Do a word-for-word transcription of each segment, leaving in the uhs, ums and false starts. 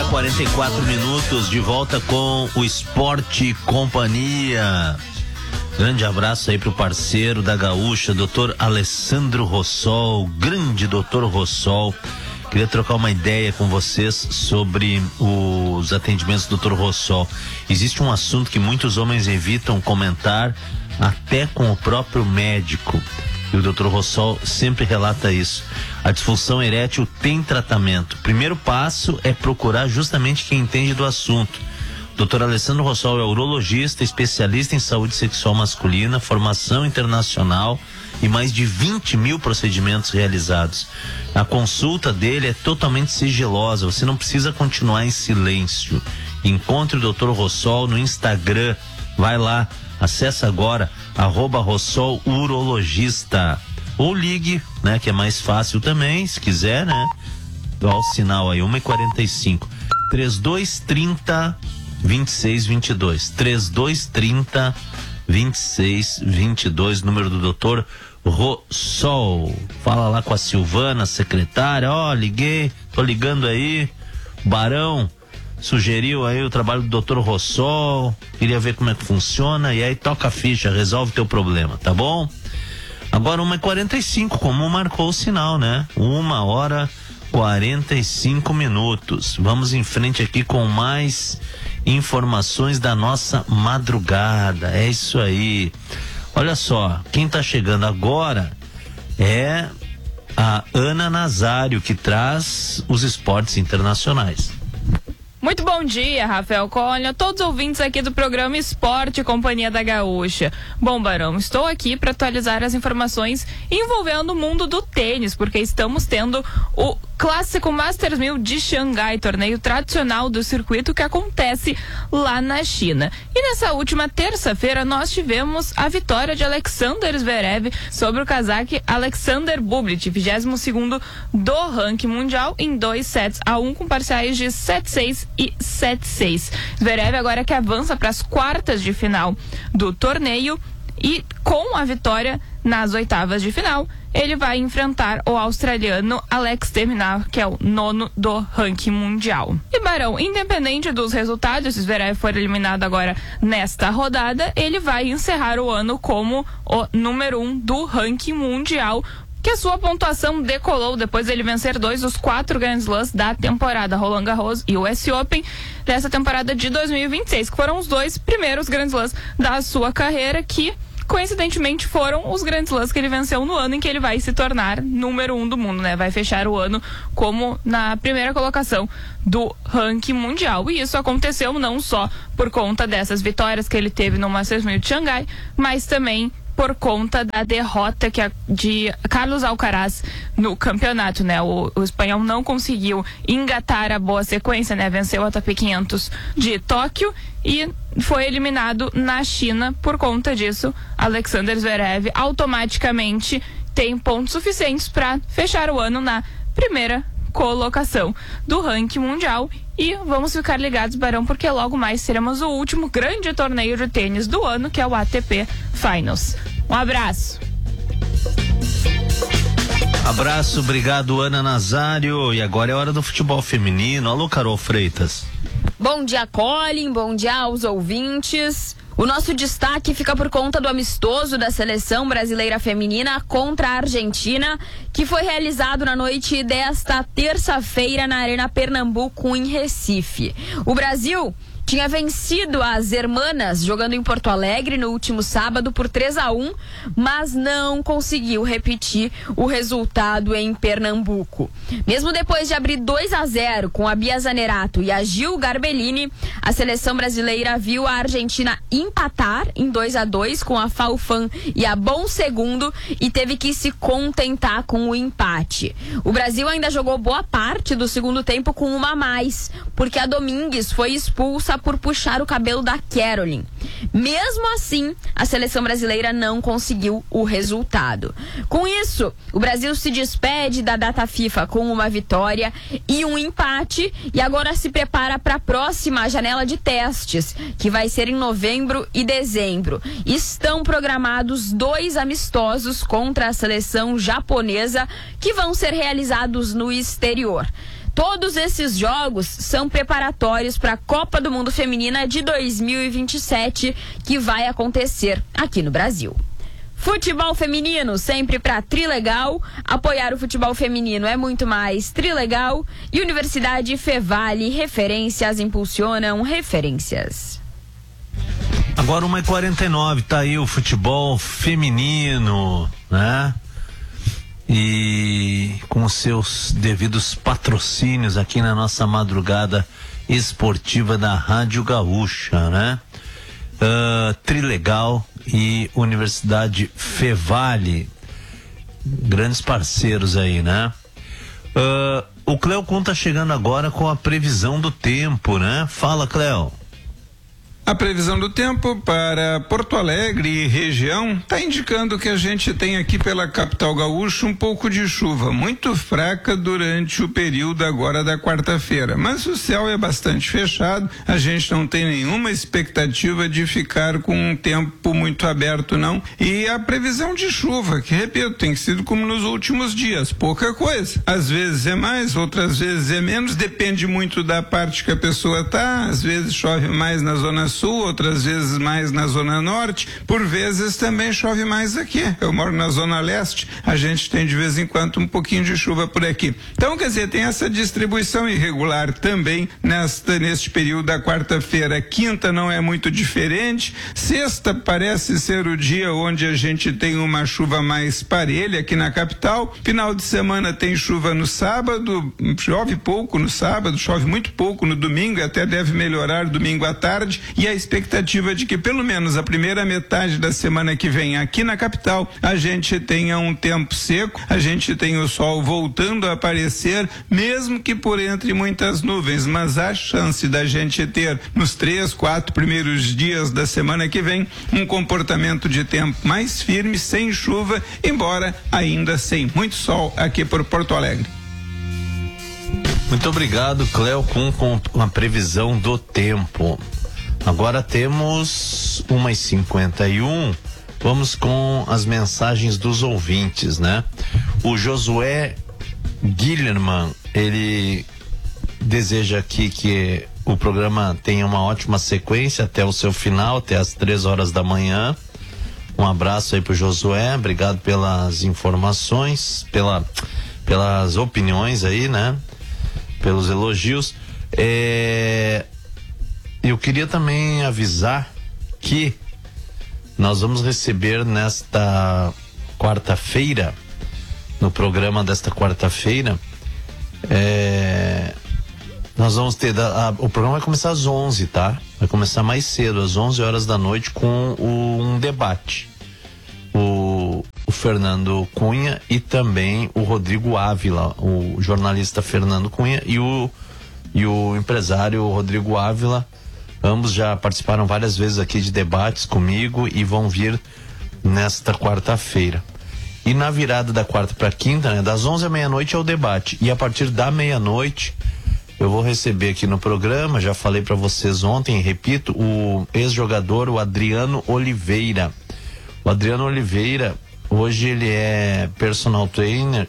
e quarenta e quatro minutos, de volta com o Esporte Companhia. Grande abraço aí pro parceiro da Gaúcha, doutor Alessandro Rossol, grande doutor Rossol. Queria trocar uma ideia com vocês sobre os atendimentos do doutor Rossol. Existe um assunto que muitos homens evitam comentar, até com o próprio médico. E o doutor Rossol sempre relata isso. A disfunção erétil tem tratamento. O primeiro passo é procurar justamente quem entende do assunto. doutor Alessandro Rossol é urologista, especialista em saúde sexual masculina, formação internacional e mais de vinte mil procedimentos realizados. A consulta dele é totalmente sigilosa, você não precisa continuar em silêncio. Encontre o doutor Rossol no Instagram, vai lá, acessa agora, arroba Rossol Urologista. Ou ligue, né, que é mais fácil também, se quiser, né? Dá o sinal aí, uma e quarenta e cinco. trinta e dois trinta, vinte e seis vinte e dois. trinta e dois trinta, vinte e seis vinte e dois, número do doutor Rossol. Fala lá com a Silvana, secretária, ó, oh, liguei, tô ligando aí, Barão sugeriu aí o trabalho do doutor Rossol, queria ver como é que funciona, e aí toca a ficha, resolve teu problema, tá bom? Agora uma e quarenta e cinco, como marcou o sinal, né? Uma hora quarenta e cinco minutos. Vamos em frente aqui com mais informações da nossa madrugada. É isso aí. Olha só, quem tá chegando agora é a Ana Nazário, que traz os esportes internacionais. Muito bom dia, Rafael Colha, todos os ouvintes aqui do programa Esporte Companhia da Gaúcha. Bom, Barão, estou aqui para atualizar as informações envolvendo o mundo do tênis, porque estamos tendo o Clássico Masters mil de Xangai, torneio tradicional do circuito que acontece lá na China. E nessa última terça-feira nós tivemos a vitória de Alexander Zverev sobre o cazaque Alexander Bublik, vigésimo segundo do ranking mundial, em dois sets a um, com parciais de sete seis e sete seis. Zverev agora que avança para as quartas de final do torneio e com a vitória nas oitavas de final, ele vai enfrentar o australiano Alex de Minaur, que é o nono do ranking mundial. E, Barão, independente dos resultados, se Zverev for eliminado agora nesta rodada, ele vai encerrar o ano como o número um do ranking mundial, que a sua pontuação decolou depois dele vencer dois dos quatro Grand Slams da temporada, Roland Garros e o U S Open, dessa temporada de dois mil e vinte e seis, que foram os dois primeiros Grand Slams da sua carreira, que coincidentemente foram os Grand Slams que ele venceu no ano em que ele vai se tornar número um do mundo, né? Vai fechar o ano como na primeira colocação do ranking mundial. E isso aconteceu não só por conta dessas vitórias que ele teve no Masters mil de Xangai, mas também por conta da derrota que a, de Carlos Alcaraz no campeonato, né? O, o espanhol não conseguiu engatar a boa sequência, né? Venceu a A T P quinhentos de Tóquio e foi eliminado na China. Por conta disso, Alexander Zverev automaticamente tem pontos suficientes para fechar o ano na primeira colocação do ranking mundial. E vamos ficar ligados, Barão, porque logo mais teremos o último grande torneio de tênis do ano, que é o A T P Finals. Um abraço. Abraço, obrigado, Ana Nazário. E agora é hora do futebol feminino. Alô, Carol Freitas. Bom dia, Colin. Bom dia aos ouvintes. O nosso destaque fica por conta do amistoso da seleção brasileira feminina contra a Argentina, que foi realizado na noite desta terça-feira na Arena Pernambuco, em Recife. O Brasil tinha vencido as Hermanas jogando em Porto Alegre no último sábado por três a um, mas não conseguiu repetir o resultado em Pernambuco. Mesmo depois de abrir dois a zero com a Bia Zanerato e a Gil Garbellini, a seleção brasileira viu a Argentina empatar em dois a dois com a Faufan e a Bom Segundo e teve que se contentar com o empate. O Brasil ainda jogou boa parte do segundo tempo com uma a mais, porque a Domingues foi expulsa por puxar o cabelo da Caroline. Mesmo assim, a seleção brasileira não conseguiu o resultado. Com isso, o Brasil se despede da data FIFA com uma vitória e um empate e agora se prepara para a próxima janela de testes, que vai ser em novembro e dezembro. Estão programados dois amistosos contra a seleção japonesa que vão ser realizados no exterior. Todos esses jogos são preparatórios para a Copa do Mundo Feminina de dois mil e vinte e sete, que vai acontecer aqui no Brasil. Futebol feminino, sempre para Trilegal. Apoiar o futebol feminino é muito mais Trilegal. E Universidade Fevale, referências impulsionam referências. Agora uma e quarenta e nove, tá aí o futebol feminino, né? E com seus devidos patrocínios aqui na nossa madrugada esportiva da Rádio Gaúcha, né? Uh, Trilegal e Universidade Fevale, grandes parceiros aí, né? Uh, o Cléo Kun tá chegando agora com a previsão do tempo, né? Fala, Cléo. A previsão do tempo para Porto Alegre e região está indicando que a gente tem aqui pela capital gaúcha um pouco de chuva, muito fraca durante o período agora da quarta-feira, mas o céu é bastante fechado, a gente não tem nenhuma expectativa de ficar com um tempo muito aberto não, e a previsão de chuva, que repito, tem sido como nos últimos dias, pouca coisa, às vezes é mais, outras vezes é menos, depende muito da parte que a pessoa tá, às vezes chove mais na zona sul, outras vezes mais na zona norte, por vezes também chove mais aqui. Eu moro na zona leste, a gente tem de vez em quando um pouquinho de chuva por aqui. Então, quer dizer, tem essa distribuição irregular também nesta, neste período da quarta-feira. Quinta não é muito diferente. Sexta parece ser o dia onde a gente tem uma chuva mais parelha aqui na capital. Final de semana tem chuva no sábado, chove pouco no sábado, chove muito pouco no domingo e até deve melhorar domingo à tarde. E a expectativa de que pelo menos a primeira metade da semana que vem aqui na capital a gente tenha um tempo seco, a gente tenha o sol voltando a aparecer, mesmo que por entre muitas nuvens, mas há chance da gente ter nos três, quatro primeiros dias da semana que vem um comportamento de tempo mais firme, sem chuva, embora ainda sem muito sol aqui por Porto Alegre. Muito obrigado, Cléo Kun, com a previsão do tempo. Agora temos uma e cinquenta e um, vamos com as mensagens dos ouvintes, né? O Josué Guilherman, ele deseja aqui que o programa tenha uma ótima sequência até o seu final, até as três horas da manhã. Um abraço aí pro Josué, obrigado pelas informações, pela, pelas opiniões aí, né? Pelos elogios. É... Eu queria também avisar que nós vamos receber nesta quarta-feira, no programa desta quarta-feira, é, nós vamos ter, a, a, o programa vai começar às onze, tá? Vai começar mais cedo, às onze horas da noite, com o, um debate. O, o Fernando Cunha e também o Rodrigo Ávila, o jornalista Fernando Cunha e o, e o empresário Rodrigo Ávila. Ambos já participaram várias vezes aqui de debates comigo e vão vir nesta quarta-feira. E na virada da quarta para quinta, né, das onze à meia-noite é o debate. E a partir da meia-noite eu vou receber aqui no programa, já falei para vocês ontem, repito, o ex-jogador, o Adriano Oliveira. O Adriano Oliveira, hoje ele é personal trainer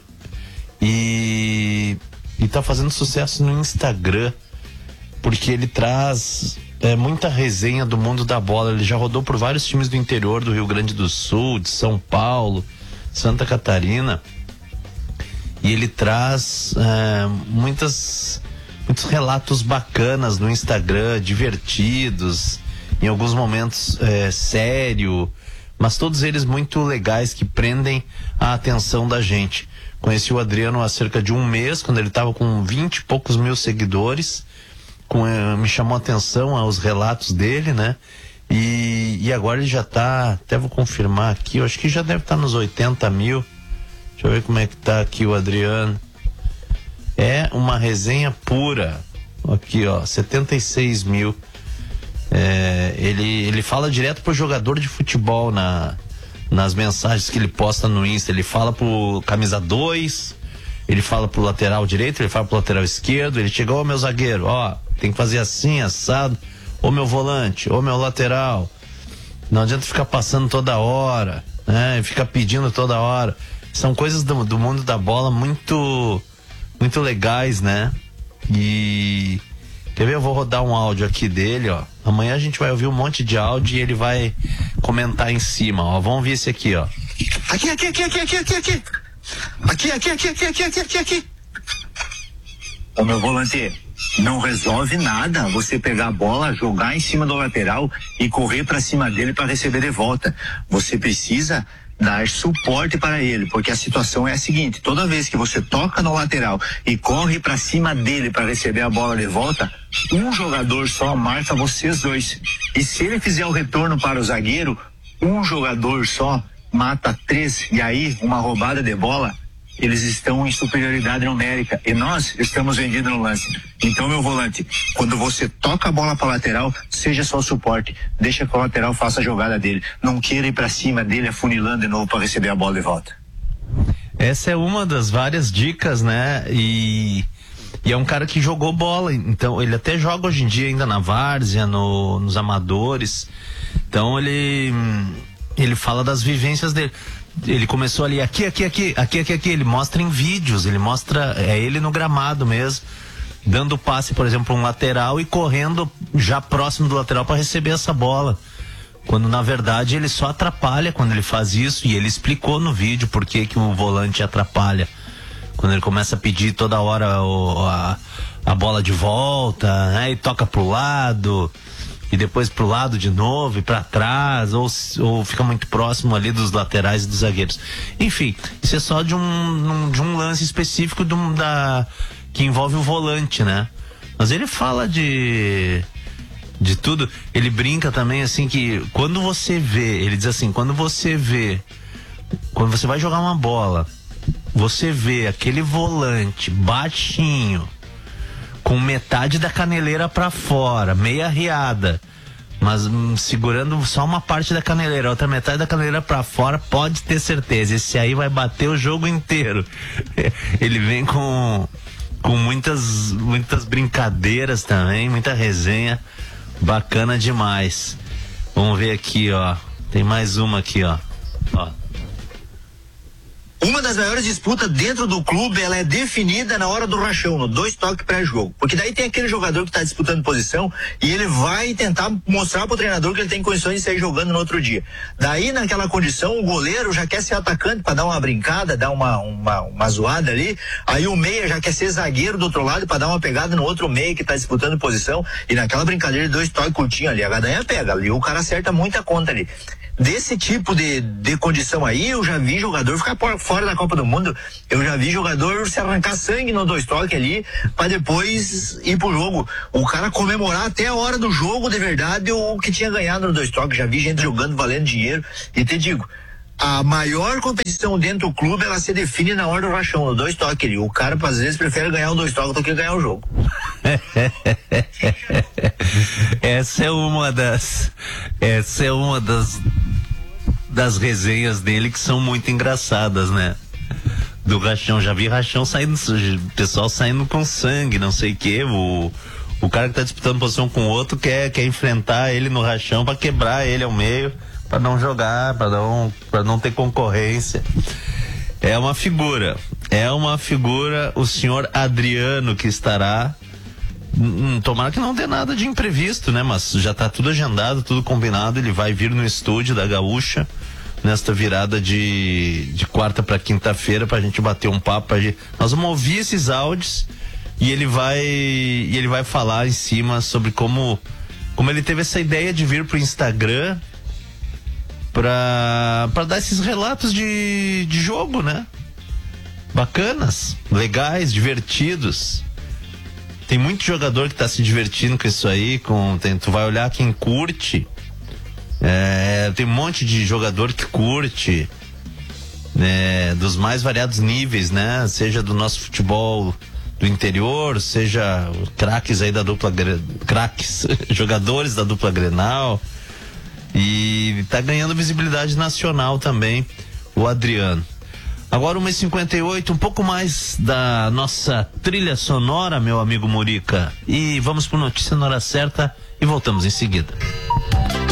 e está fazendo sucesso no Instagram, porque ele traz é, muita resenha do mundo da bola. Ele já rodou por vários times do interior do Rio Grande do Sul, de São Paulo, Santa Catarina, e ele traz é, muitas, muitos relatos bacanas no Instagram, divertidos, em alguns momentos é, sério, mas todos eles muito legais, que prendem a atenção da gente. Conheci o Adriano há cerca de um mês, quando ele estava com vinte e poucos mil seguidores. Com, me chamou a atenção aos relatos dele, né? E, e agora ele já tá, até vou confirmar aqui, eu acho que já deve estar tá nos oitenta mil. Deixa eu ver como é que tá aqui o Adriano. É uma resenha pura. Aqui, ó, setenta e seis mil. É, ele, ele fala direto pro jogador de futebol na, nas mensagens que ele posta no Insta. Ele fala pro camisa dois, ele fala pro lateral direito, ele fala pro lateral esquerdo, ele chega, ô meu zagueiro, ó, tem que fazer assim, assado, ô meu volante, ô meu lateral. Não adianta ficar passando toda hora, né? Ficar pedindo toda hora. São coisas do, do mundo da bola muito, muito legais, né? E quer ver? Eu vou rodar um áudio aqui dele, ó. Amanhã a gente vai ouvir um monte de áudio e ele vai comentar em cima, ó. Vamos ver esse aqui, ó. Aqui, aqui, aqui, aqui, aqui, aqui, aqui. Aqui, aqui, aqui, aqui, aqui, aqui, aqui, aqui. Ô meu volante, não resolve nada você pegar a bola, jogar em cima do lateral e correr pra cima dele para receber de volta. Você precisa dar suporte para ele, porque a situação é a seguinte: toda vez que você toca no lateral e corre para cima dele para receber a bola de volta, um jogador só marca vocês dois. E se ele fizer o retorno para o zagueiro, um jogador só mata três, e aí uma roubada de bola, eles estão em superioridade numérica e nós estamos vendidos no lance. Então, meu volante, quando você toca a bola para lateral, seja só o suporte, deixa que o lateral faça a jogada dele, não queira ir para cima dele afunilando de novo para receber a bola de volta. Essa é uma das várias dicas, né? E, e é um cara que jogou bola, então ele até joga hoje em dia ainda na várzea, no, nos amadores. Então ele ele fala das vivências dele. Ele começou ali, aqui, aqui, aqui, aqui, aqui, aqui, ele mostra em vídeos, ele mostra, é ele no gramado mesmo, dando passe, por exemplo, um lateral e correndo já próximo do lateral para receber essa bola. Quando na verdade ele só atrapalha quando ele faz isso, e ele explicou no vídeo por que que o volante atrapalha. Quando ele começa a pedir toda hora o, a, a bola de volta, né, e toca pro lado, e depois pro lado de novo e para trás, ou, ou fica muito próximo ali dos laterais e dos zagueiros. Enfim, isso é só de um, de um lance específico de um, da, que envolve o volante, né? Mas ele fala de de tudo. Ele brinca também assim que quando você vê, ele diz assim, quando você vê, quando você vai jogar uma bola, você vê aquele volante baixinho, com metade da caneleira pra fora, meia riada, mas hum, segurando só uma parte da caneleira, a outra metade da caneleira pra fora, pode ter certeza, esse aí vai bater o jogo inteiro. Ele vem com com muitas muitas brincadeiras também, muita resenha, bacana demais. Vamos ver aqui, ó, tem mais uma aqui, ó, ó. Uma das maiores disputas dentro do clube, ela é definida na hora do rachão, no dois toques pré-jogo. Porque daí tem aquele jogador que está disputando posição e ele vai tentar mostrar pro treinador que ele tem condições de sair jogando no outro dia. Daí, naquela condição, o goleiro já quer ser atacante para dar uma brincada, dar uma, uma, uma zoada ali. Aí o meia já quer ser zagueiro do outro lado para dar uma pegada no outro meia que está disputando posição. E naquela brincadeira de dois toques curtinho ali, a gadanha pega. Ali o cara acerta muita conta ali. Desse tipo de, de condição aí, eu já vi jogador ficar por, fora da Copa do Mundo. Eu já vi jogador se arrancar sangue no dois toques ali, pra depois ir pro jogo. O cara comemorar até a hora do jogo, de verdade, o que tinha ganhado no dois toques. Já vi gente jogando valendo dinheiro. E te digo, a maior competição dentro do clube, ela se define na hora do rachão, no dois toques ali. O cara, às vezes, prefere ganhar um dois toques do que ganhar o jogo. Essa é uma das essa é uma das das resenhas dele que são muito engraçadas, né? Do rachão, já vi rachão saindo, pessoal saindo com sangue, não sei o que, o, o cara que tá disputando posição com o outro quer, quer enfrentar ele no rachão pra quebrar ele ao meio, pra não jogar, pra não, pra não ter concorrência. É uma figura, é uma figura o senhor Adriano, que estará, hum, tomara que não dê nada de imprevisto, né? Mas já tá tudo agendado, tudo combinado, ele vai vir no estúdio da Gaúcha nesta virada de, de quarta para quinta-feira pra gente bater um papo, pra gente, nós vamos ouvir esses áudios e ele vai e ele vai falar em cima sobre como como ele teve essa ideia de vir pro Instagram pra, pra dar esses relatos de, de jogo, né? Bacanas, legais, divertidos. Tem muito jogador que tá se divertindo com isso aí, com, tem, tu vai olhar quem curte, é, tem um monte de jogador que curte, né, dos mais variados níveis, né? Seja do nosso futebol do interior, seja craques aí da dupla, craques, jogadores da dupla Grenal, e tá ganhando visibilidade nacional também, o Adriano. Agora uma e cinquenta e oito, um pouco mais da nossa trilha sonora, meu amigo Murica. E vamos por notícia na hora certa e voltamos em seguida.